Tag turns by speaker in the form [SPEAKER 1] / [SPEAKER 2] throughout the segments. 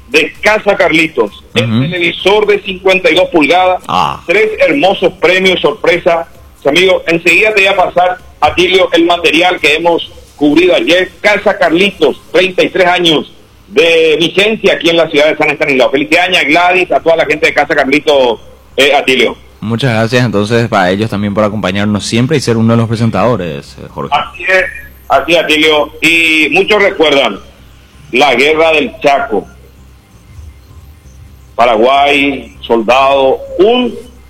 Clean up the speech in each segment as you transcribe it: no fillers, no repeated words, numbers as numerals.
[SPEAKER 1] de Casa Carlitos, el televisor de 52 pulgadas, 3 hermosos premios sorpresa. Amigo, enseguida te voy a pasar, Atilio, el material que hemos cubrido ayer. Casa Carlitos, 33 años de vigencia aquí en la ciudad de San Estanislao. Felicidades a Gladys, a toda la gente de Casa Carlitos, Atilio.
[SPEAKER 2] Muchas gracias entonces para ellos también por acompañarnos siempre y ser uno de los presentadores, Jorge.
[SPEAKER 1] Así es, Atilio. Y muchos recuerdan la guerra del Chaco. Paraguay, soldado, un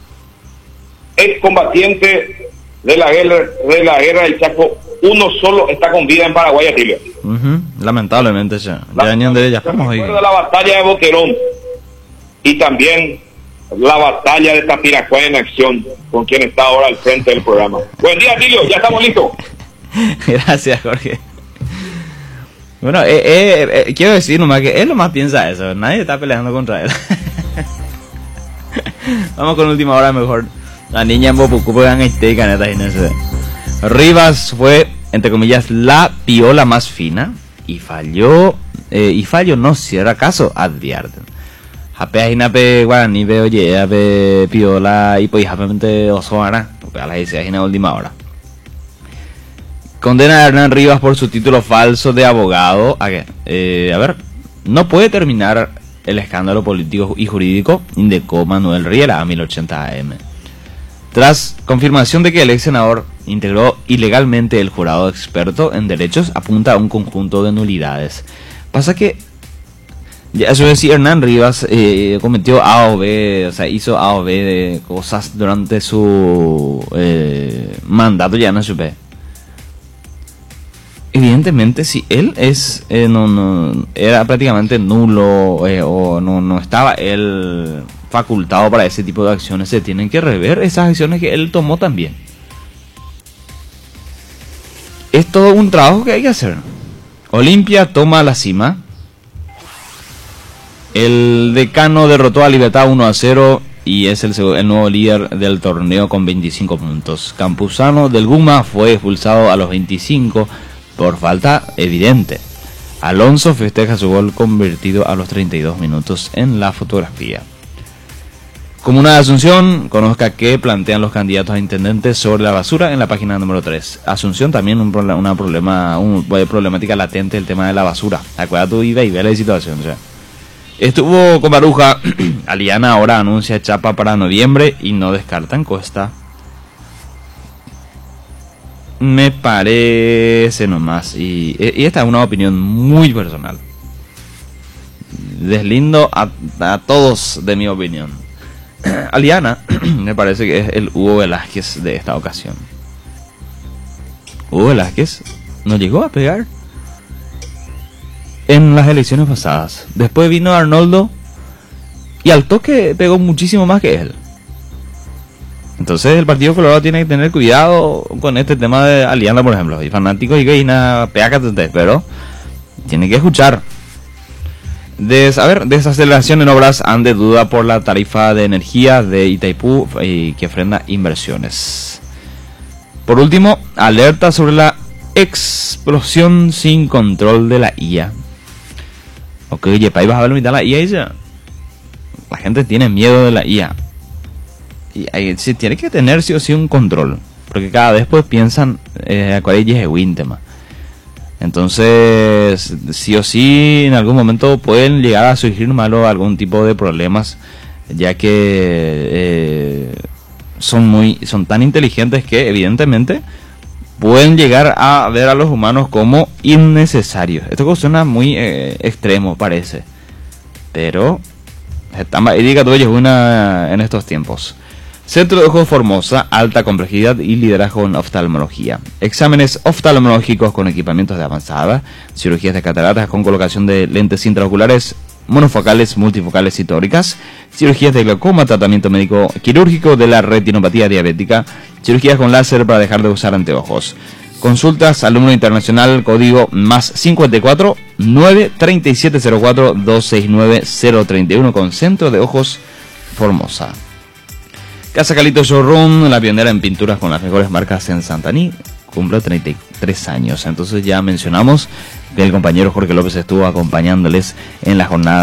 [SPEAKER 1] excombatiente de la guerra del Chaco, uno solo está con vida en Paraguay, Atilio.
[SPEAKER 2] Lamentablemente ya estamos ahí.
[SPEAKER 1] Recuerda la batalla de Boquerón y también la batalla de Tapiracuá en acción, con quien está ahora al frente del programa. Buen día, Atilio, ya estamos listos.
[SPEAKER 2] Gracias, Jorge. Bueno, quiero decir nomás que él nomás piensa eso, nadie está peleando contra él. Vamos con última hora mejor. La niña en Bopucupo Rivas fue, entre comillas, la piola más fina y fallo no cierra caso, advierten. Japea hinape guaraní ve oye ve piola y pues japamente osoara, porque a la dice en última hora. Condena a Hernán Rivas por su título falso de abogado. A ver, no puede terminar el escándalo político y jurídico, indicó Manuel Riera a 1080 AM. Tras confirmación de que el ex senador integró ilegalmente el jurado experto en derechos, apunta a un conjunto de nulidades. Pasa que, ya eso es, si Hernán Rivas cometió A o B, o sea, hizo A o B de cosas durante su mandato, ya no supe. Evidentemente, si él no era prácticamente nulo o no estaba él facultado para ese tipo de acciones, se tienen que rever esas acciones que él tomó también. Es todo un trabajo que hay que hacer. Olimpia toma la cima. El Decano derrotó a Libertad 1-0 y es el nuevo líder del torneo con 25 puntos. Campuzano del Guma fue expulsado a los 25 por falta evidente. Alonso festeja su gol convertido a los 32 minutos en la fotografía. Comuna de Asunción, conozca qué plantean los candidatos a intendentes sobre la basura en la página número 3. Asunción también una problemática latente, el tema de la basura. Acuérdate tú y ve la situación. O sea, estuvo con Baruja. Aliana ahora anuncia chapa para noviembre y no descartan Costa. Me parece nomás, y esta es una opinión muy personal. Deslindo a todos de mi opinión. Aliana me parece que es el Hugo Velázquez de esta ocasión. Hugo Velázquez no llegó a pegar en las elecciones pasadas. Después vino Arnoldo y al toque pegó muchísimo más que él. Entonces el Partido Colorado tiene que tener cuidado con este tema de Aliana, por ejemplo. Y fanáticos y gaina peacate, pero tiene que escuchar. Desaceleración en obras ante duda por la tarifa de energía de Itaipú y que frena inversiones. Por último, alerta sobre la explosión sin control de la IA. Ok, Yepay, vas a ver la mitad de la IA y ya. La gente tiene miedo de la IA. Y ahí se tiene que tener sí o sí un control, porque cada vez pues piensan cuál es el tema. Entonces sí o sí en algún momento pueden llegar a surgir algún tipo de problemas, ya que son tan inteligentes que evidentemente pueden llegar a ver a los humanos como innecesarios. Esto suena muy extremo, parece, pero en estos tiempos. Centro de Ojos Formosa, alta complejidad y liderazgo en oftalmología. Exámenes oftalmológicos con equipamientos de avanzada, cirugías de cataratas con colocación de lentes intraoculares, monofocales, multifocales y tóricas, cirugías de glaucoma, tratamiento médico quirúrgico de la retinopatía diabética, cirugías con láser para dejar de usar anteojos. Consultas, alumno internacional, código más 54 9 3704 269 031 con Centro de Ojos Formosa. Casa Carlitos Showroom, la pionera en pinturas con las mejores marcas en Santaní, cumple 33 años. Entonces ya mencionamos que el compañero Jorge López estuvo acompañándoles en la jornada